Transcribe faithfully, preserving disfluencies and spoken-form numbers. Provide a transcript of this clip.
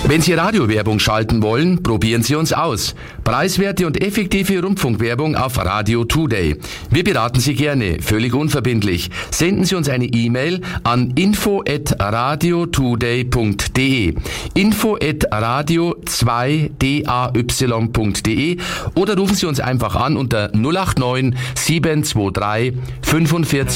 Wenn Sie Radiowerbung schalten wollen, probieren Sie uns aus. Preiswerte und effektive Rundfunkwerbung auf Radio Today. Wir beraten Sie gerne, völlig unverbindlich. Senden Sie uns eine E-Mail an info at radio today punkt de, info at radio zwei day punkt de oder rufen Sie uns einfach an unter null acht neun sieben zwei drei fünfundvierzig